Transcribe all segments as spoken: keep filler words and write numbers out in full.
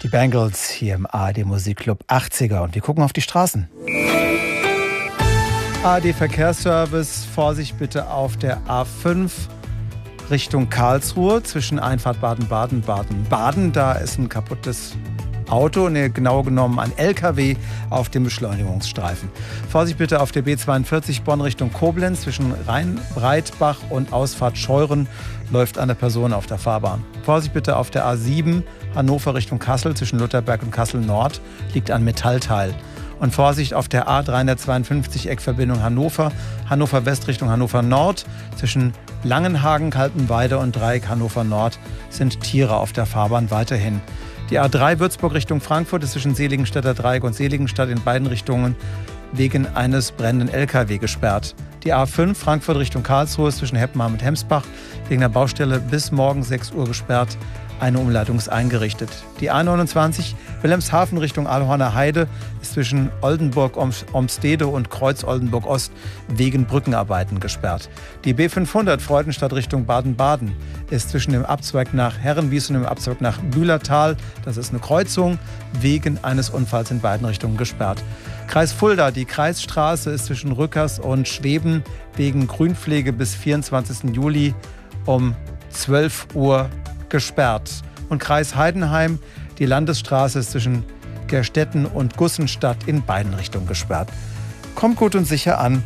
Die Bangles hier im A R D Musikclub achtziger und wir gucken auf die Straßen. A R D Verkehrsservice, Vorsicht bitte auf der A fünf Richtung Karlsruhe zwischen Einfahrt Baden-Baden, Baden-Baden. Da ist ein kaputtes Auto, ne, genau genommen ein L K W auf dem Beschleunigungsstreifen. Vorsicht bitte auf der B zweiundvierzig Bonn Richtung Koblenz zwischen Rhein-Breitbach und Ausfahrt Scheuren läuft eine Person auf der Fahrbahn. Vorsicht bitte auf der A sieben Hannover Richtung Kassel zwischen Lutherberg und Kassel Nord liegt ein Metallteil. Und Vorsicht auf der A dreihundertzweiundfünfzig Eckverbindung Hannover, Hannover West Richtung Hannover Nord. Zwischen Langenhagen, Kaltenweide und Dreieck Hannover Nord sind Tiere auf der Fahrbahn weiterhin. Die A drei Würzburg Richtung Frankfurt ist zwischen Seligenstädter Dreieck und Seligenstadt in beiden Richtungen wegen eines brennenden L K W gesperrt. Die A fünf Frankfurt Richtung Karlsruhe ist zwischen Heppenheim und Hemsbach wegen der Baustelle bis morgen sechs Uhr gesperrt. Eine Umleitung ist eingerichtet. Die A neunundzwanzig Wilhelmshaven Richtung Aalhorner Heide ist zwischen Oldenburg-Omstede und Kreuz-Oldenburg-Ost wegen Brückenarbeiten gesperrt. Die B fünfhundert Freudenstadt Richtung Baden-Baden ist zwischen dem Abzweig nach Herrenwies und dem Abzweig nach Bühlertal, das ist eine Kreuzung, wegen eines Unfalls in beiden Richtungen gesperrt. Kreis Fulda, die Kreisstraße ist zwischen Rückers und Schweben wegen Grünpflege bis vierundzwanzigsten Juli um zwölf Uhr gesperrt. Und Kreis Heidenheim, die Landesstraße ist zwischen Gerstetten und Gussenstadt in beiden Richtungen gesperrt. Kommt gut und sicher an.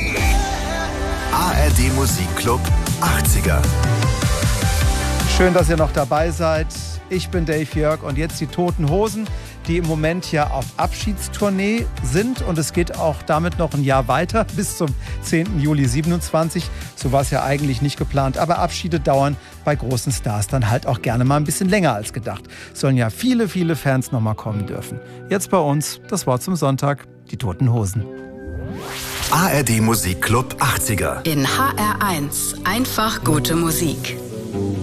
A R D Musikclub achtziger. Schön, dass ihr noch dabei seid. Ich bin Dave Jörg und jetzt die Toten Hosen, die im Moment ja auf Abschiedstournee sind. Und es geht auch damit noch ein Jahr weiter, bis zum zehnten Juli siebenundzwanzig. So war es ja eigentlich nicht geplant. Aber Abschiede dauern bei großen Stars dann halt auch gerne mal ein bisschen länger als gedacht. Sollen ja viele, viele Fans noch mal kommen dürfen. Jetzt bei uns das Wort zum Sonntag, die Toten Hosen. A R D Musikclub achtziger. In H R eins. Einfach gute Musik.